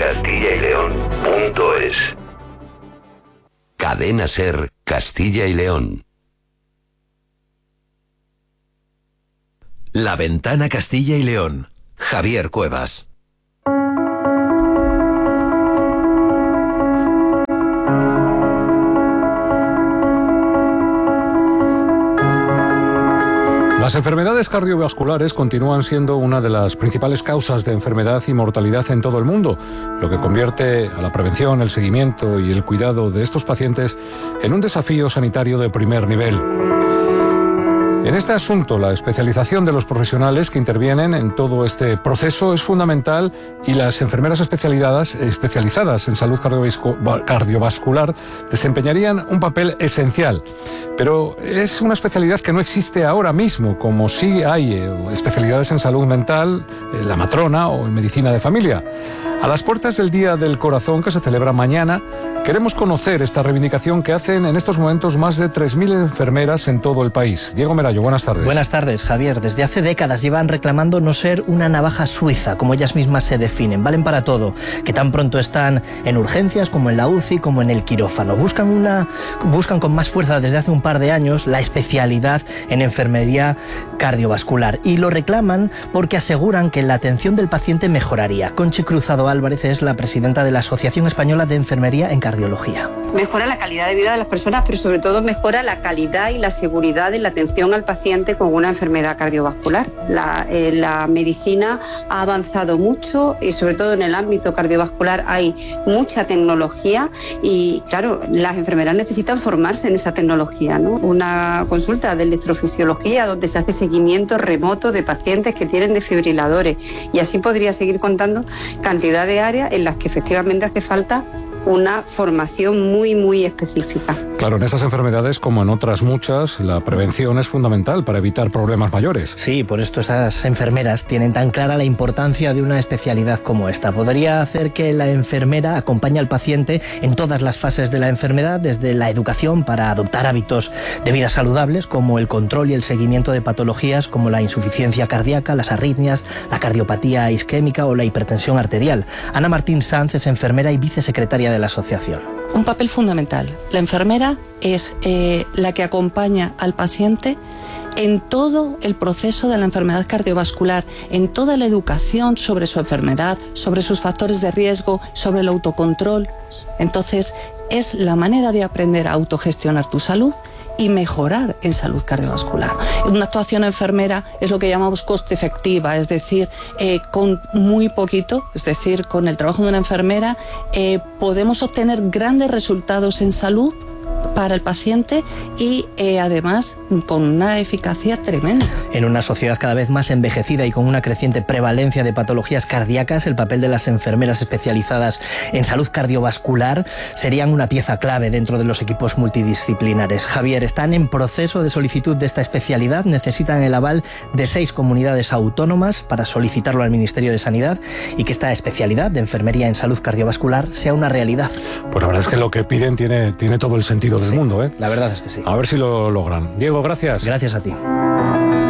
CadenaSerCastillaYLeón.es. Cadena Ser Castilla y León. La Ventana Castilla y León. Javier Cuevas. Las enfermedades cardiovasculares continúan siendo una de las principales causas de enfermedad y mortalidad en todo el mundo, lo que convierte a la prevención, el seguimiento y el cuidado de estos pacientes en un desafío sanitario de primer nivel. En este asunto, la especialización de los profesionales que intervienen en todo este proceso es fundamental y las enfermeras especializadas en salud cardiovascular desempeñarían un papel esencial. Pero es una especialidad que no existe ahora mismo, como sí hay especialidades en salud mental, en la matrona o en medicina de familia. A las puertas del Día del Corazón, que se celebra mañana, queremos conocer esta reivindicación que hacen en estos momentos más de 3.000 enfermeras en todo el país. Diego Merayo, buenas tardes. Buenas tardes, Javier. Desde hace décadas llevan reclamando no ser una navaja suiza, como ellas mismas se definen. Valen para todo, que tan pronto están en urgencias como en la UCI, como en el quirófano. Buscan con más fuerza desde hace un par de años la especialidad en enfermería cardiovascular. Y lo reclaman porque aseguran que la atención del paciente mejoraría. Conchi Cruzado Álvarez es la presidenta de la Asociación Española de Enfermería en Cardiología. Mejora la calidad de vida de las personas, pero sobre todo mejora la calidad y la seguridad de la atención al paciente con una enfermedad cardiovascular. La medicina ha avanzado mucho y sobre todo en el ámbito cardiovascular hay mucha tecnología y claro, las enfermeras necesitan formarse en esa tecnología, ¿no? Una consulta de electrofisiología donde se hace seguimiento remoto de pacientes que tienen desfibriladores y así podría seguir contando cantidad de áreas en las que efectivamente hace falta una formación muy específica. Claro, en estas enfermedades, como en otras muchas, la prevención es fundamental para evitar problemas mayores. Sí, por esto esas enfermeras tienen tan clara la importancia de una especialidad como esta. Podría hacer que la enfermera acompañe al paciente en todas las fases de la enfermedad, desde la educación para adoptar hábitos de vida saludables, como el control y el seguimiento de patologías como la insuficiencia cardíaca, las arritmias, la cardiopatía isquémica o la hipertensión arterial. Ana Martín Sanz es enfermera y vicesecretaria de la asociación. Un papel fundamental. La enfermera es la que acompaña al paciente en todo el proceso de la enfermedad cardiovascular, en toda la educación sobre su enfermedad, sobre sus factores de riesgo, sobre el autocontrol. Entonces, es la manera de aprender a autogestionar tu salud y mejorar en salud cardiovascular. Una actuación enfermera es lo que llamamos coste efectiva, es decir, con muy poquito, es decir, con el trabajo de una enfermera, podemos obtener grandes resultados en salud para el paciente y además con una eficacia tremenda. En una sociedad cada vez más envejecida y con una creciente prevalencia de patologías cardíacas, el papel de las enfermeras especializadas en salud cardiovascular serían una pieza clave dentro de los equipos multidisciplinares. Javier, están en proceso de solicitud de esta especialidad, necesitan el aval de 6 comunidades autónomas para solicitarlo al Ministerio de Sanidad y que esta especialidad de enfermería en salud cardiovascular sea una realidad. Pues la verdad es que lo que piden tiene todo el sentido del mundo, ¿eh? La verdad es que sí. A ver si lo logran. Diego, gracias. Gracias a ti.